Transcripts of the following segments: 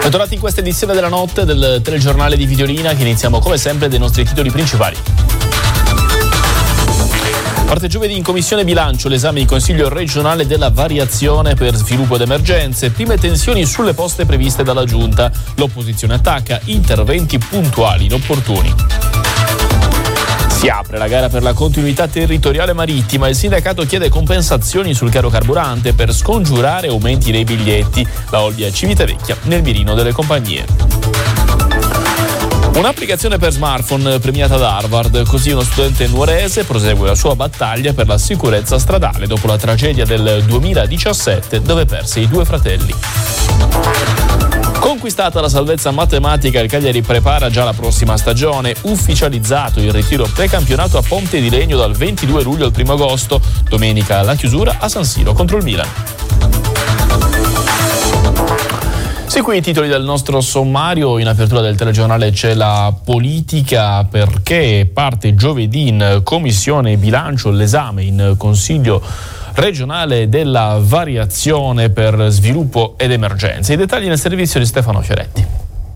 Bentornati in questa edizione della notte del telegiornale di Videolina, che iniziamo come sempre dai nostri titoli principali. Parte giovedì in Commissione Bilancio l'esame di Consiglio regionale della variazione per sviluppo ed emergenze. Prime tensioni sulle poste previste dalla Giunta. L'opposizione attacca interventi puntuali inopportuni. Si apre la gara per la continuità territoriale marittima. Il sindacato chiede compensazioni sul caro carburante per scongiurare aumenti dei biglietti. La Olbia Civitavecchia nel mirino delle compagnie. Un'applicazione per smartphone premiata da Harvard, così uno studente nuorese prosegue la sua battaglia per la sicurezza stradale dopo la tragedia del 2017 dove perse i due fratelli. Conquistata la salvezza matematica, il Cagliari prepara già la prossima stagione. Ufficializzato il ritiro precampionato a Ponte di Legno dal 22 luglio al 1 agosto. Domenica la chiusura a San Siro contro il Milan. Sì, qui i titoli del nostro sommario. In apertura del telegiornale c'è la politica, perché parte giovedì in Commissione Bilancio l'esame in Consiglio regionale della variazione per sviluppo ed emergenze. I dettagli nel servizio di Stefano Fioretti.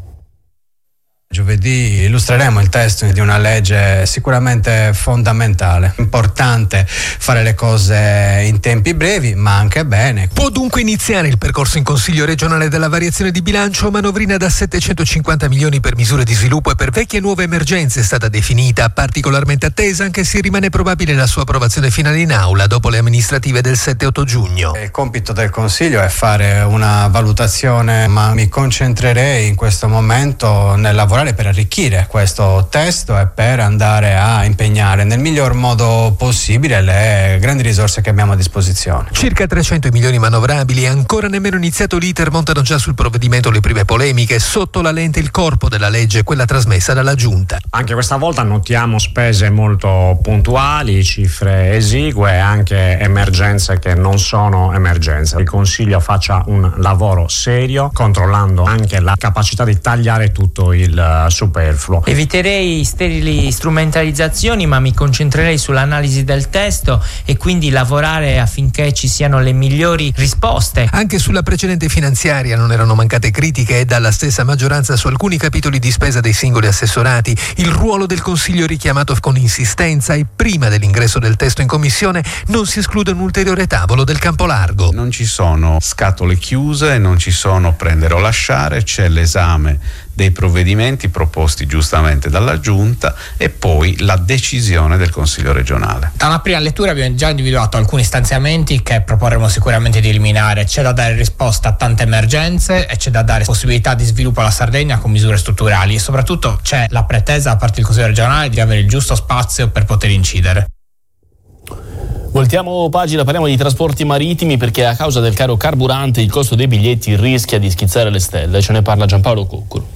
Giovedì illustreremo il testo di una legge sicuramente fondamentale, importante fare le cose in tempi brevi ma anche bene. Può dunque iniziare il percorso in Consiglio regionale della variazione di bilancio. Manovrina da 750 milioni per misure di sviluppo e per vecchie e nuove emergenze è stata definita, particolarmente attesa anche se rimane probabile la sua approvazione finale in aula dopo le amministrative del 7-8 giugno. Il compito del Consiglio è fare una valutazione, ma mi concentrerei in questo momento nel lavorare per arricchire questo testo e per andare a impegnare nel miglior modo possibile le grandi risorse che abbiamo a disposizione. Circa 300 milioni manovrabili, ancora nemmeno iniziato l'iter, montano già sul provvedimento le prime polemiche. Sotto la lente il corpo della legge, quella trasmessa dalla Giunta. Anche questa volta notiamo spese molto puntuali, cifre esigue e anche emergenze che non sono emergenze. Il Consiglio faccia un lavoro serio, controllando anche la capacità di tagliare tutto il superfluo. Eviterei sterili strumentalizzazioni, ma mi concentrerei sull'analisi del testo e quindi lavorare affinché ci siano le migliori risposte. Anche sulla precedente finanziaria non erano mancate critiche e dalla stessa maggioranza su alcuni capitoli di spesa dei singoli assessorati. Il ruolo del Consiglio richiamato con insistenza e prima dell'ingresso del testo in Commissione non si esclude un ulteriore tavolo del campo largo. Non ci sono scatole chiuse, non ci sono prendere o lasciare, c'è l'esame dei provvedimenti proposti giustamente dalla Giunta e poi la decisione del Consiglio regionale. Da una prima lettura abbiamo già individuato alcuni stanziamenti che proporremo sicuramente di eliminare. C'è da dare risposta a tante emergenze e c'è da dare possibilità di sviluppo alla Sardegna con misure strutturali e soprattutto c'è la pretesa da parte del Consiglio regionale di avere il giusto spazio per poter incidere. Voltiamo pagina, parliamo di trasporti marittimi, perché a causa del caro carburante il costo dei biglietti rischia di schizzare le stelle. Ce ne parla Giampaolo Coccolo.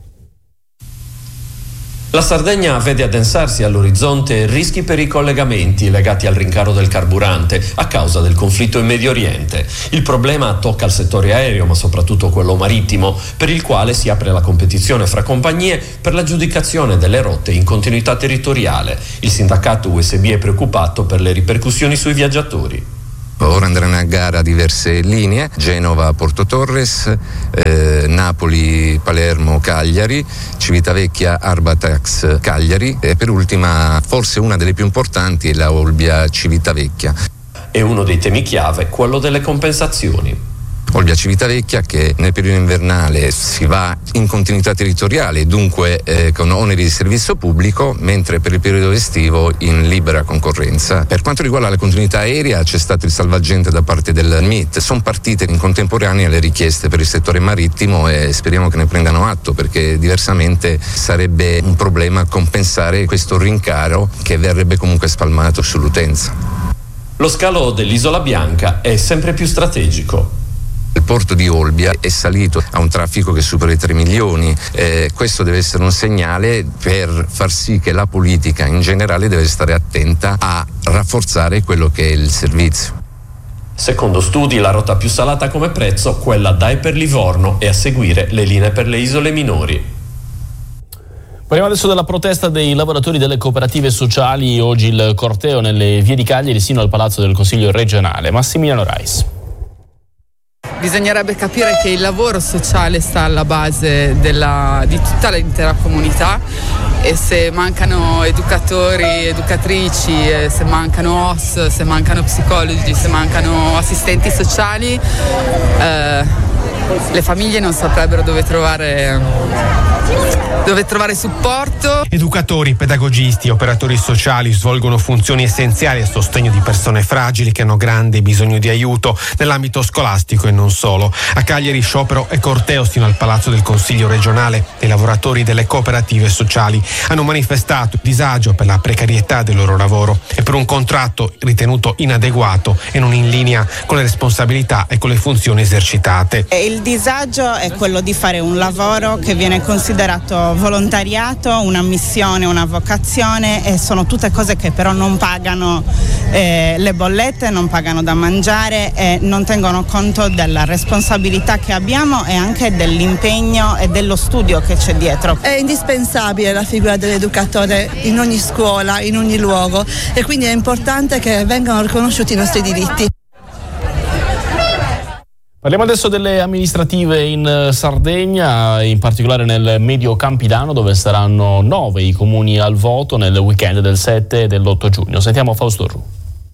La Sardegna vede addensarsi all'orizzonte rischi per i collegamenti legati al rincaro del carburante a causa del conflitto in Medio Oriente. Il problema tocca il settore aereo, ma soprattutto quello marittimo, per il quale si apre la competizione fra compagnie per l'aggiudicazione delle rotte in continuità territoriale. Il sindacato USB è preoccupato per le ripercussioni sui viaggiatori. Ora andranno a gara diverse linee: Genova-Porto Torres, Napoli-Palermo-Cagliari, Civitavecchia-Arbatax-Cagliari e per ultima, forse una delle più importanti, la Olbia-Civitavecchia. E uno dei temi chiave, quello delle compensazioni. Olbia Civitavecchia che nel periodo invernale si va in continuità territoriale, dunque con oneri di servizio pubblico, mentre per il periodo estivo in libera concorrenza. Per quanto riguarda la continuità aerea c'è stato il salvagente da parte del MIT, sono partite in contemporanea le richieste per il settore marittimo e speriamo che ne prendano atto, perché diversamente sarebbe un problema compensare questo rincaro che verrebbe comunque spalmato sull'utenza. Lo scalo dell'Isola Bianca è sempre più strategico. Il porto di Olbia è salito a un traffico che supera i 3 milioni. Questo deve essere un segnale per far sì che la politica in generale deve stare attenta a rafforzare quello che è il servizio. Secondo studi, la rotta più salata come prezzo, quella da e per Livorno, e a seguire le linee per le isole minori. Parliamo adesso della protesta dei lavoratori delle cooperative sociali. Oggi il corteo nelle vie di Cagliari sino al Palazzo del Consiglio regionale. Massimiliano Rais. bisognerebbe capire che il lavoro sociale sta alla base di tutta l'intera comunità, e se mancano educatori, educatrici, se mancano OS, se mancano psicologi, se mancano assistenti sociali, le famiglie non saprebbero dove trovare supporto. Educatori, pedagogisti, operatori sociali svolgono funzioni essenziali a sostegno di persone fragili che hanno grande bisogno di aiuto nell'ambito scolastico e non solo. A Cagliari sciopero e corteo sino al Palazzo del Consiglio regionale dei lavoratori delle cooperative sociali. Hanno manifestato disagio per la precarietà del loro lavoro e per un contratto ritenuto inadeguato e non in linea con le responsabilità e con le funzioni esercitate. Il disagio è quello di fare un lavoro che viene considerato volontariato, una missione, una vocazione, e sono tutte cose che però non pagano le bollette, non pagano da mangiare e non tengono conto della responsabilità che abbiamo e anche dell'impegno e dello studio che c'è dietro. È indispensabile la figura dell'educatore in ogni scuola, in ogni luogo, e quindi è importante che vengano riconosciuti i nostri diritti. Parliamo adesso delle amministrative in Sardegna, in particolare nel Medio Campidano, dove saranno 9 i comuni al voto nel weekend del 7 e dell'8 giugno. Sentiamo Fausto Ru.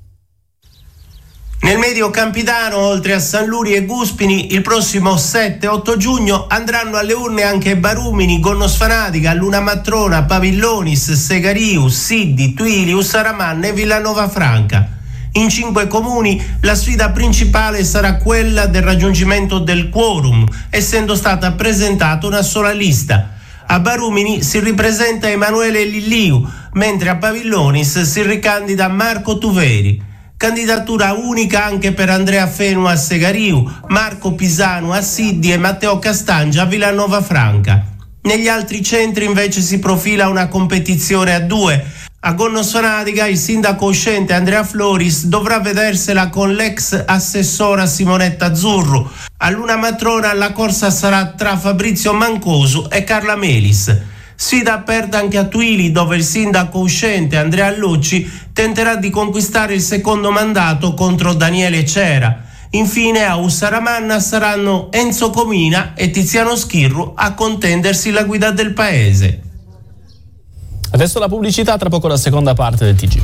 Nel Medio Campidano, oltre a San Luri e Guspini, il prossimo 7-8 giugno andranno alle urne anche Barumini, Gonnosfanadica, Luna Matrona, Pavillonis, Segariu, Siddi, Tuili, Ussaramanna e Villanova Franca. In 5 comuni la sfida principale sarà quella del raggiungimento del quorum, essendo stata presentata una sola lista. A Barumini si ripresenta Emanuele Lilliu, mentre a Pavillonis si ricandida Marco Tuveri. Candidatura unica anche per Andrea Fenu a Segariu, Marco Pisano a Siddi e Matteo Castangia a Villanova Franca. Negli altri centri invece si profila una competizione a 2. A Gonnosfanadica il sindaco uscente Andrea Floris dovrà vedersela con l'ex assessora Simonetta Zurru. A Luna Matrona la corsa sarà tra Fabrizio Mancosu e Carla Melis. Sfida aperta anche a Tuili, dove il sindaco uscente Andrea Lucci tenterà di conquistare il secondo mandato contro Daniele Cera. Infine a Ussaramanna saranno Enzo Comina e Tiziano Schirru a contendersi la guida del paese. Adesso la pubblicità, tra poco la seconda parte del TG.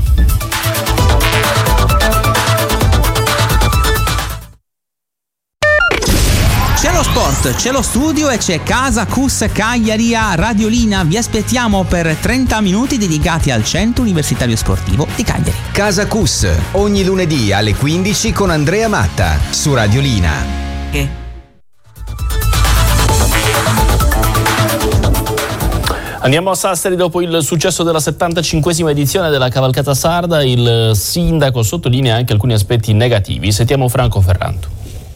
C'è lo sport, c'è lo studio e c'è Casa Cus Cagliari a Radiolina. Vi aspettiamo per 30 minuti dedicati al Centro Universitario Sportivo di Cagliari. Casa Cus, ogni lunedì alle 15 con Andrea Matta su Radiolina. Andiamo a Sassari. Dopo il successo della 75esima edizione della Cavalcata Sarda, il sindaco sottolinea anche alcuni aspetti negativi. Sentiamo Franco Ferranto.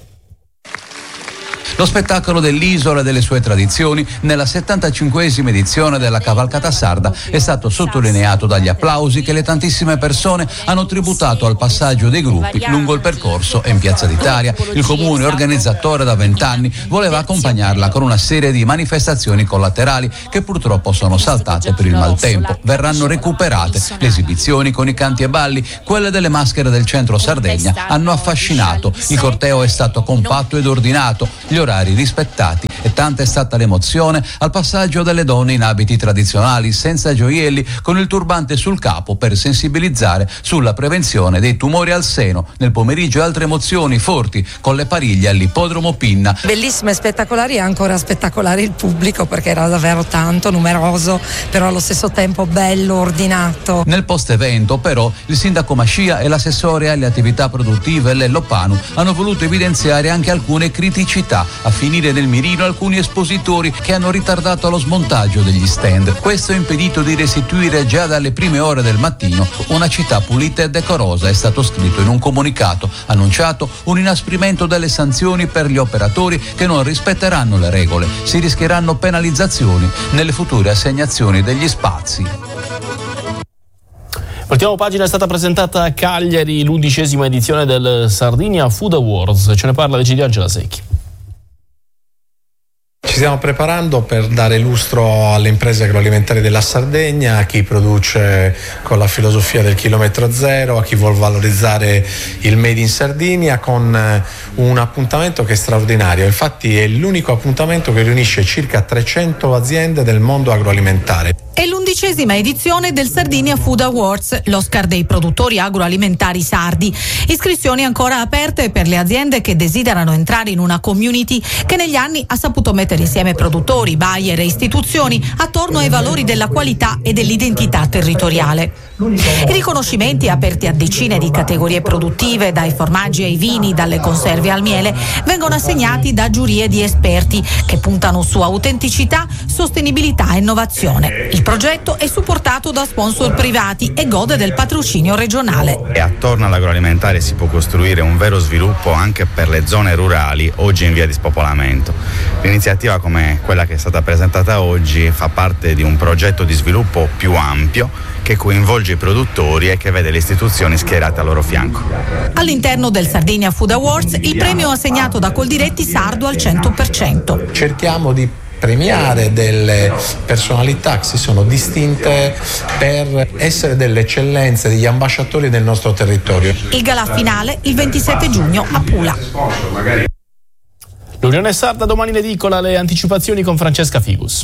Lo spettacolo dell'isola e delle sue tradizioni nella 75esima edizione della Cavalcata Sarda è stato sottolineato dagli applausi che le tantissime persone hanno tributato al passaggio dei gruppi lungo il percorso e in Piazza d'Italia. Il comune organizzatore da 20 anni voleva accompagnarla con una serie di manifestazioni collaterali che purtroppo sono saltate per il maltempo. Verranno recuperate le esibizioni con i canti e balli, quelle delle maschere del centro Sardegna hanno affascinato. Il corteo è stato compatto ed ordinato, gli orari rispettati e tanta è stata l'emozione al passaggio delle donne in abiti tradizionali senza gioielli con il turbante sul capo per sensibilizzare sulla prevenzione dei tumori al seno. Nel pomeriggio altre emozioni forti con le pariglie all'ippodromo Pinna. Bellissime e spettacolari, e ancora spettacolare il pubblico perché era davvero tanto numeroso, però allo stesso tempo bello, ordinato. Nel post evento però il sindaco Mascia e l'assessore alle attività produttive Lello Panu hanno voluto evidenziare anche alcune criticità, a finire nel mirino alcuni espositori che hanno ritardato lo smontaggio degli stand. Questo ha impedito di restituire già dalle prime ore del mattino una città pulita e decorosa, è stato scritto in un comunicato, annunciato un inasprimento delle sanzioni per gli operatori che non rispetteranno le regole, si rischieranno penalizzazioni nelle future assegnazioni degli spazi. Voltiamo pagina, è stata presentata a Cagliari l'11ª edizione del Sardinia Food Awards, ce ne parla Egidio Angela Secchi. Ci stiamo preparando per dare lustro alle imprese agroalimentari della Sardegna, a chi produce con la filosofia del chilometro zero, a chi vuol valorizzare il Made in Sardinia, con un appuntamento che è straordinario. Infatti è l'unico appuntamento che riunisce circa 300 aziende del mondo agroalimentare. È l'11ª edizione del Sardinia Food Awards, l'Oscar dei produttori agroalimentari sardi. Iscrizioni ancora aperte per le aziende che desiderano entrare in una community che negli anni ha saputo mettere insieme produttori, buyer e istituzioni attorno ai valori della qualità e dell'identità territoriale. I riconoscimenti, aperti a decine di categorie produttive, dai formaggi ai vini, dalle conserve al miele, vengono assegnati da giurie di esperti che puntano su autenticità, sostenibilità e innovazione. Il progetto è supportato da sponsor privati e gode del patrocinio regionale. E attorno all'agroalimentare si può costruire un vero sviluppo anche per le zone rurali oggi in via di spopolamento. L'iniziativa come quella che è stata presentata oggi fa parte di un progetto di sviluppo più ampio che coinvolge i produttori e che vede le istituzioni schierate al loro fianco. All'interno del Sardinia Food Awards il premio assegnato da Coldiretti sardo al 100%. Cerchiamo di premiare delle personalità che si sono distinte per essere delle eccellenze, degli ambasciatori del nostro territorio. Il galà finale il 27 giugno a Pula. L'Unione Sarda domani in edicola, le anticipazioni con Francesca Figus.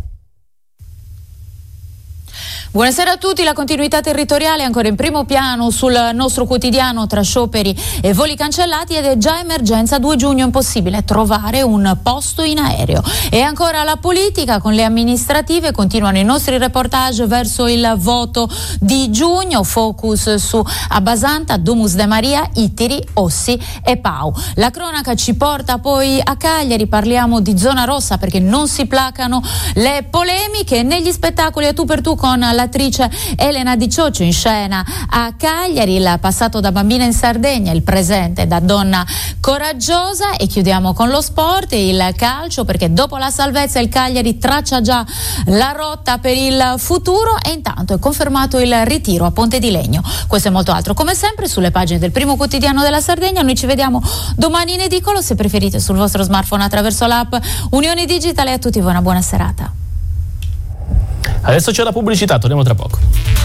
Buonasera a tutti, la continuità territoriale è ancora in primo piano sul nostro quotidiano tra scioperi e voli cancellati ed è già emergenza 2 giugno, impossibile trovare un posto in aereo. E ancora la politica con le amministrative, continuano i nostri reportage verso il voto di giugno, focus su Abbasanta, Domus de Maria, Ittiri, Ossi e Pau. La cronaca ci porta poi a Cagliari, parliamo di zona rossa perché non si placano le polemiche negli spettacoli a tu per tu con l'attrice Elena Di Cioccio in scena a Cagliari, il passato da bambina in Sardegna, il presente da donna coraggiosa. E chiudiamo con lo sport e il calcio perché dopo la salvezza il Cagliari traccia già la rotta per il futuro e intanto è confermato il ritiro a Ponte di Legno. Questo e molto altro come sempre sulle pagine del primo quotidiano della Sardegna. Noi ci vediamo domani in edicolo, se preferite sul vostro smartphone attraverso l'app Unione Digitale. A tutti voi una buona serata. Adesso c'è la pubblicità, torniamo tra poco.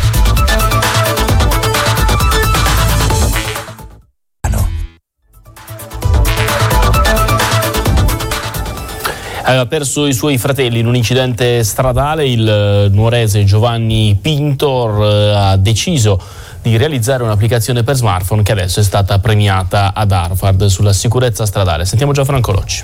Aveva perso i suoi fratelli in un incidente stradale. Il nuorese Giovanni Pintor ha deciso di realizzare un'applicazione per smartphone che adesso è stata premiata ad Harvard sulla sicurezza stradale. Sentiamo Gianfranco Locci.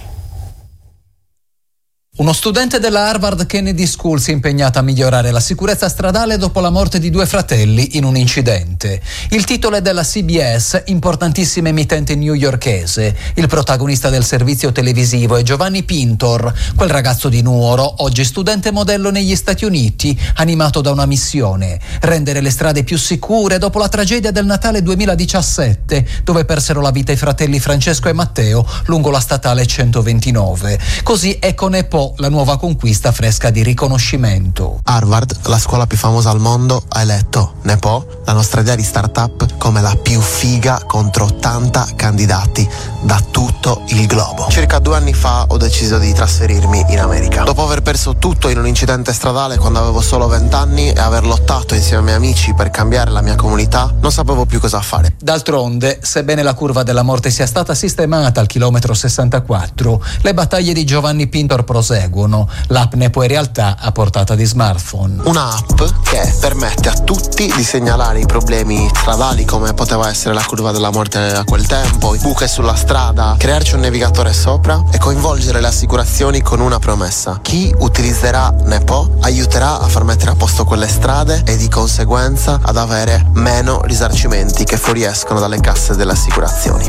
Uno studente della Harvard Kennedy School si è impegnato a migliorare la sicurezza stradale dopo la morte di 2 fratelli in un incidente. Il titolo è della CBS, importantissima emittente newyorkese. Il protagonista del servizio televisivo è Giovanni Pintor, quel ragazzo di Nuoro, oggi studente modello negli Stati Uniti, animato da una missione: rendere le strade più sicure dopo la tragedia del Natale 2017, dove persero la vita i fratelli Francesco e Matteo lungo la statale 129. Così ecco Nepo, la nuova conquista fresca di riconoscimento. Harvard, la scuola più famosa al mondo, ha eletto Nepo, la nostra idea di startup, come la più figa contro 80 candidati da tutto il globo. Circa 2 anni fa ho deciso di trasferirmi in America. Dopo aver perso tutto in un incidente stradale quando avevo solo 20 anni e aver lottato insieme ai miei amici per cambiare la mia comunità, non sapevo più cosa fare. D'altronde, sebbene la curva della morte sia stata sistemata al chilometro 64, le battaglie di Giovanni Pintor proseguono. L'app Nepo è in realtà a portata di smartphone. Un'app che permette a tutti di segnalare i problemi stradali, come poteva essere la curva della morte a quel tempo, i buche sulla strada, crearci un navigatore sopra e coinvolgere le assicurazioni con una promessa: chi utilizzerà Nepo aiuterà a far mettere a posto quelle strade e di conseguenza ad avere meno risarcimenti che fuoriescono dalle casse delle assicurazioni.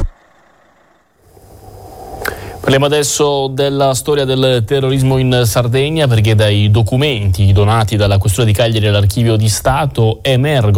Parliamo adesso della storia del terrorismo in Sardegna, perché dai documenti donati dalla Questura di Cagliari all'Archivio di Stato emerge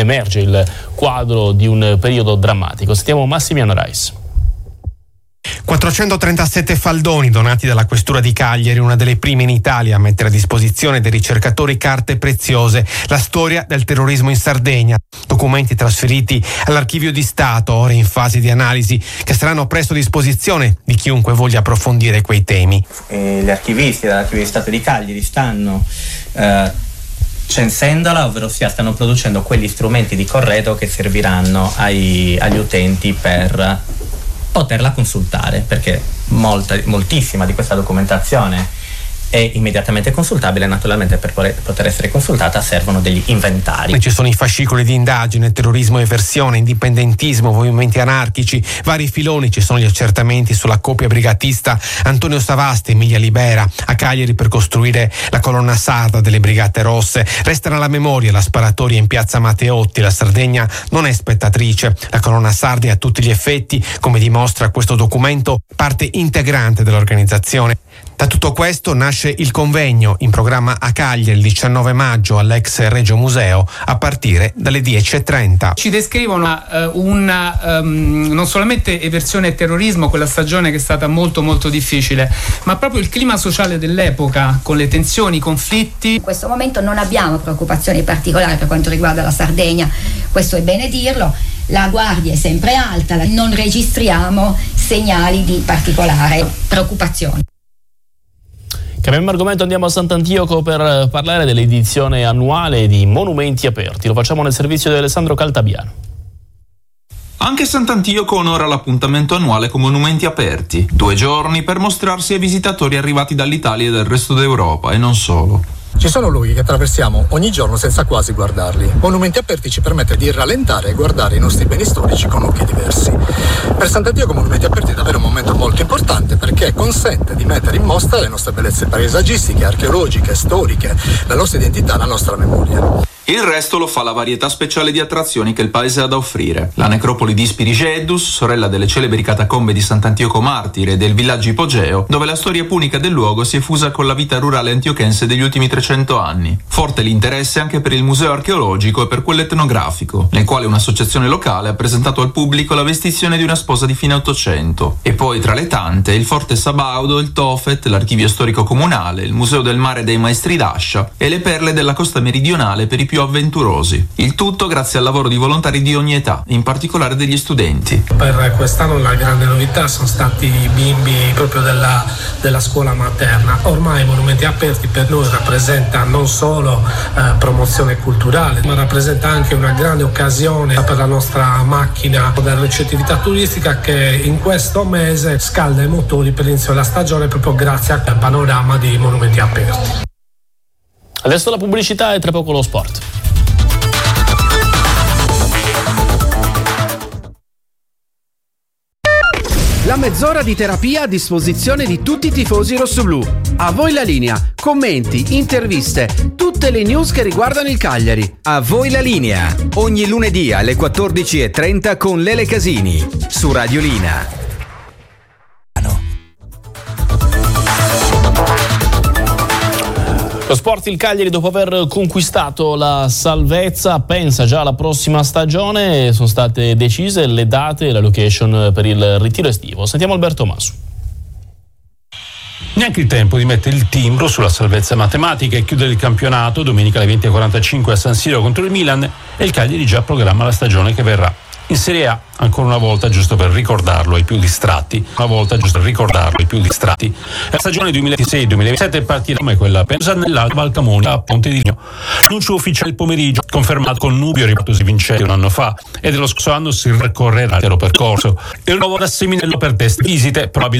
il quadro di un periodo drammatico. Sentiamo Massimiano Rais. 437 faldoni donati dalla Questura di Cagliari, una delle prime in Italia a mettere a disposizione dei ricercatori carte preziose. La storia del terrorismo in Sardegna. Documenti trasferiti all'Archivio di Stato, ora in fase di analisi, che saranno presto a disposizione di chiunque voglia approfondire quei temi. Gli archivisti dell'Archivio di Stato di Cagliari stanno censendola, ovvero sia stanno producendo quegli strumenti di corredo che serviranno agli utenti per poterla consultare, perché moltissima di questa documentazione è immediatamente consultabile. Naturalmente per poter essere consultata servono degli inventari. Ci sono i fascicoli di indagine, terrorismo e eversione, indipendentismo, movimenti anarchici, vari filoni. Ci sono gli accertamenti sulla coppia brigatista Antonio Savasti e Emilia Libera a Cagliari per costruire la colonna sarda delle Brigate Rosse. Resta nella memoria la sparatoria in piazza Matteotti. La Sardegna non è spettatrice. La colonna sarda è a tutti gli effetti, come dimostra questo documento, parte integrante dell'organizzazione. Da tutto questo nasce il convegno in programma a Cagliari il 19 maggio all'ex Regio Museo a partire dalle 10:30. Ci descrivono non solamente eversione e terrorismo, quella stagione che è stata molto molto difficile, ma proprio il clima sociale dell'epoca, con le tensioni, i conflitti. In questo momento non abbiamo preoccupazioni particolari per quanto riguarda la Sardegna, questo è bene dirlo. La guardia è sempre alta, non registriamo segnali di particolare preoccupazione. Cambiamo argomento, andiamo a Sant'Antioco per parlare dell'edizione annuale di Monumenti Aperti. Lo facciamo nel servizio di Alessandro Caltabiano. Anche Sant'Antioco onora l'appuntamento annuale con Monumenti Aperti. 2 giorni per mostrarsi ai visitatori arrivati dall'Italia e dal resto d'Europa, e non solo. Ci sono luoghi che attraversiamo ogni giorno senza quasi guardarli. Monumenti Aperti ci permette di rallentare e guardare i nostri beni storici con occhi diversi. Per Sant'Antioco Monumenti Aperti è davvero un momento molto importante, perché consente di mettere in mostra le nostre bellezze paesaggistiche, archeologiche, storiche, la nostra identità, la nostra memoria. Il resto lo fa la varietà speciale di attrazioni che il paese ha da offrire. La necropoli di Spirigeddus, sorella delle celebri catacombe di Sant'Antioco Martire e del villaggio Ipogeo, dove la storia punica del luogo si è fusa con la vita rurale antiochense degli ultimi 300 anni. Forte l'interesse anche per il museo archeologico e per quello etnografico, nel quale un'associazione locale ha presentato al pubblico la vestizione di una sposa di fine 800. E poi, tra le tante, il Forte Sabaudo, il Tofet, l'archivio storico comunale, il Museo del Mare dei Maestri d'Ascia e le perle della costa meridionale per i più avventurosi. Il tutto grazie al lavoro di volontari di ogni età, in particolare degli studenti. Per quest'anno la grande novità sono stati i bimbi proprio della scuola materna. Ormai Monumenti Aperti per noi rappresenta non solo promozione culturale, ma rappresenta anche una grande occasione per la nostra macchina della ricettività turistica, che in questo mese scalda i motori per l'inizio della stagione proprio grazie al panorama di Monumenti Aperti. Adesso la pubblicità e tra poco lo sport. La mezz'ora di terapia a disposizione di tutti i tifosi rossoblù. A voi la linea, commenti, interviste, tutte le news che riguardano il Cagliari. A voi la linea, ogni lunedì alle 14:30 con Lele Casini, su Radiolina. Lo sport, il Cagliari, dopo aver conquistato la salvezza, pensa già alla prossima stagione. Sono state decise le date e la location per il ritiro estivo. Sentiamo Alberto Masu. Neanche il tempo di mettere il timbro sulla salvezza matematica e chiudere il campionato. Domenica alle 20:45 a San Siro contro il Milan, e il Cagliari già programma la stagione che verrà. In Serie A, ancora una volta, giusto per ricordarlo ai più distratti, la stagione 2026-2027 partirà come quella pensa nell'Alba Valcamoni a Ponte di Ligno. Annuncio ufficiale il pomeriggio, confermato con Nubio, ripatosi vincente un anno fa, e dello scorso anno si ripercorrerà l'intero percorso. E un nuovo da Seminello per test visite, probabilmente